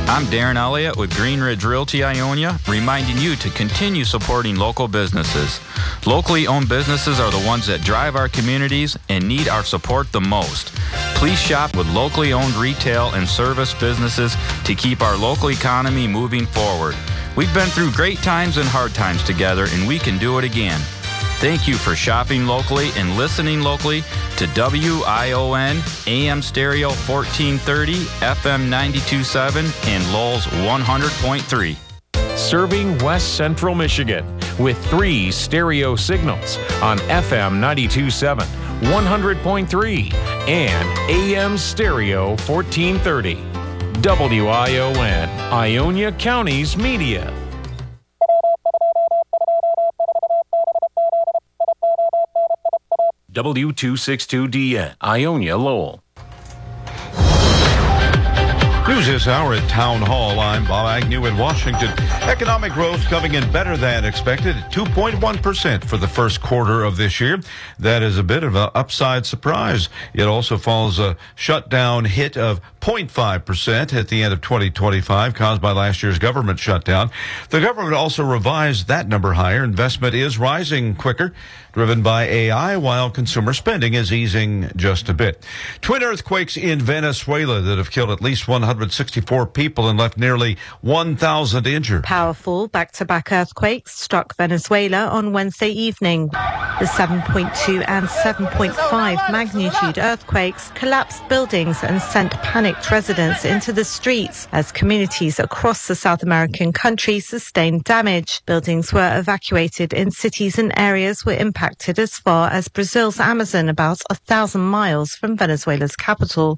I'm Darren Elliott with Green Ridge Realty Ionia, reminding you to continue supporting local businesses. Locally owned businesses are the ones that drive our communities and need our support the most. Please shop with locally owned retail and service businesses to keep our local economy moving forward. We've been through great times and hard times together, and we can do it again. Thank you for shopping locally and listening locally to WION, AM Stereo 1430, FM 92.7, and Lowell's 100.3. Serving West Central Michigan with 3 stereo signals on FM 92.7, 100.3, and AM Stereo 1430. WION, Ionia County's media. W262DN, Ionia, Lowell. News this hour at Town Hall. I'm Bob Agnew in Washington. Economic growth coming in better than expected at 2.1% for the first quarter of this year. That is a bit of an upside surprise. It also follows a shutdown hit of 0.5% at the end of 2025 caused by last year's government shutdown. The government also revised that number higher. Investment is rising quicker, driven by AI, while consumer spending is easing just a bit. Twin earthquakes in Venezuela that have killed at least 164 people and left nearly 1,000 injured. Powerful back-to-back earthquakes struck Venezuela on Wednesday evening. The 7.2 and 7.5 magnitude earthquakes collapsed buildings and sent panicked residents into the streets as communities across the South American country sustained damage. Buildings were evacuated in cities and areas were impacted as far as Brazil's Amazon, about 1,000 miles from Venezuela's capital.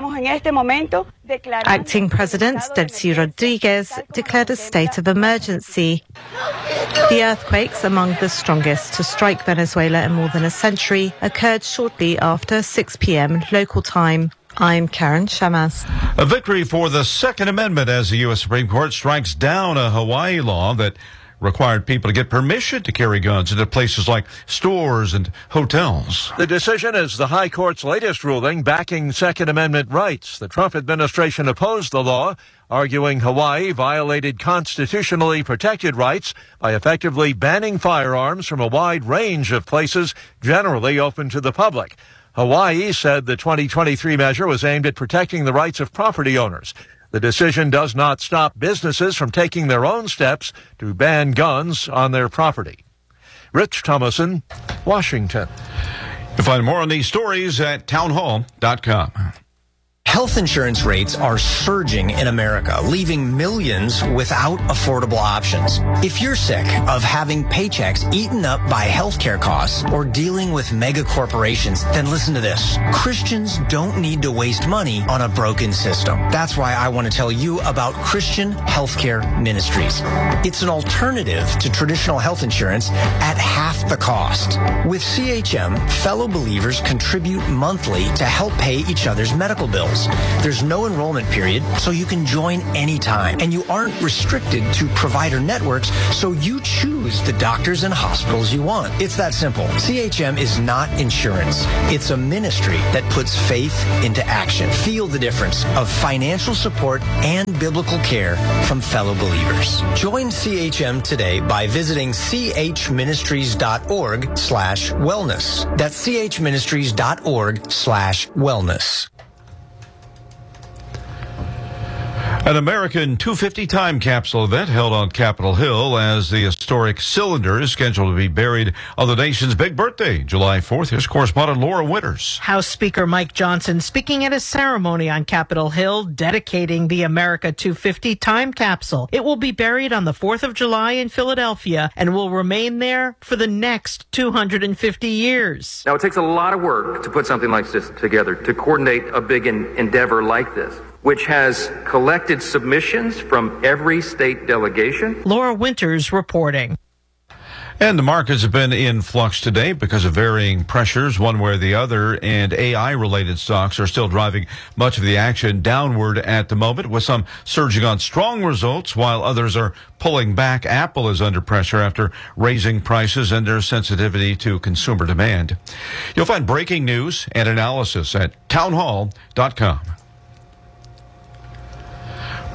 Acting President Delcy Rodriguez declared a state of emergency. The earthquakes, among the strongest to strike Venezuela in more than a century, occurred shortly after 6 p.m. local time. I'm Karen Shamas. A victory for the Second Amendment as the U.S. Supreme Court strikes down a Hawaii law that required people to get permission to carry guns into places like stores and hotels. The decision is the High Court's latest ruling backing Second Amendment rights. The Trump administration opposed the law, arguing Hawaii violated constitutionally protected rights by effectively banning firearms from a wide range of places generally open to the public. Hawaii said the 2023 measure was aimed at protecting the rights of property owners. The decision does not stop businesses from taking their own steps to ban guns on their property. Rich Thomason, Washington. You'll find more on these stories at townhall.com. Health insurance rates are surging in America, leaving millions without affordable options. If you're sick of having paychecks eaten up by healthcare costs or dealing with mega corporations, then listen to this. Christians don't need to waste money on a broken system. That's why I want to tell you about Christian Healthcare Ministries. It's an alternative to traditional health insurance at half the cost. With CHM, fellow believers contribute monthly to help pay each other's medical bills. There's no enrollment period, so you can join anytime. And you aren't restricted to provider networks, so you choose the doctors and hospitals you want. It's that simple. CHM is not insurance. It's a ministry that puts faith into action. Feel the difference of financial support and biblical care from fellow believers. Join CHM today by visiting chministries.org/wellness. That's chministries.org/wellness. An American 250 time capsule event held on Capitol Hill as the historic cylinder is scheduled to be buried on the nation's big birthday, July 4th. Here's correspondent Laura Winters. House Speaker Mike Johnson speaking at a ceremony on Capitol Hill dedicating the America 250 time capsule. It will be buried on the 4th of July in Philadelphia and will remain there for the next 250 years. Now, it takes a lot of work to put something like this together, to coordinate a big endeavor like this, which has collected submissions from every state delegation. Laura Winters reporting. And the markets have been in flux today because of varying pressures one way or the other, and AI-related stocks are still driving much of the action downward at the moment, with some surging on strong results while others are pulling back. Apple is under pressure after raising prices and their sensitivity to consumer demand. You'll find breaking news and analysis at townhall.com.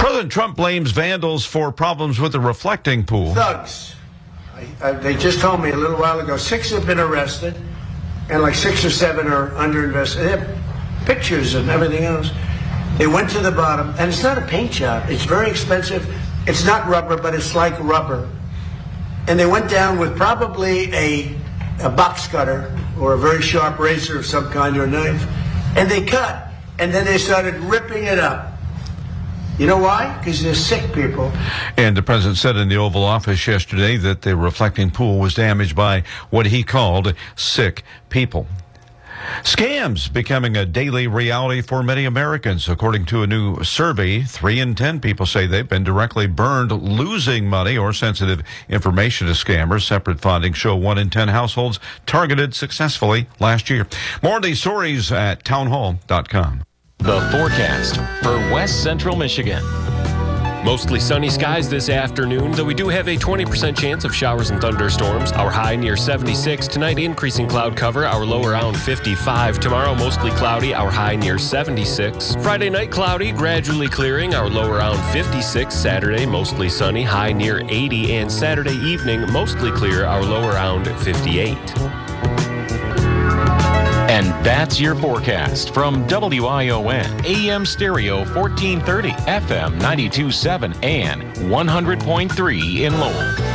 President Trump blames vandals for problems with the reflecting pool. Thugs. They just told me a little while ago 6 have been arrested and like 6 or 7 are under investigation. They have pictures and everything else. They went to the bottom, and it's not a paint job. It's very expensive. It's not rubber, but it's like rubber. And they went down with probably a box cutter or a very sharp razor of some kind or knife, and they cut, and then they started ripping it up. You know why? Because they're sick people. And the president said in the Oval Office yesterday that the reflecting pool was damaged by what he called sick people. Scams becoming a daily reality for many Americans. According to a new survey, 3 in 10 people say they've been directly burned losing money or sensitive information to scammers. Separate findings show 1 in 10 households targeted successfully last year. More of these stories at townhall.com. The forecast for West Central Michigan. Mostly sunny skies this afternoon, though we do have a 20% chance of showers and thunderstorms. Our high near 76. Tonight, increasing cloud cover. Our low around 55. Tomorrow, mostly cloudy. Our high near 76. Friday night, cloudy, gradually clearing. Our low around 56. Saturday, mostly sunny. High near 80. And Saturday evening, mostly clear. Our low around 58. And that's your forecast from WION, AM Stereo 1430, FM 92.7, and 100.3 in Lowell.